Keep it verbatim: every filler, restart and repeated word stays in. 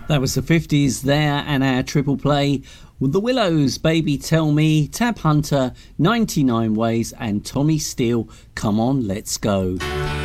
That was the fifties there, and our triple play with The Willows, Baby Tell Me, Tab Hunter, ninety-nine Ways, and Tommy Steele, Come On Let's Go.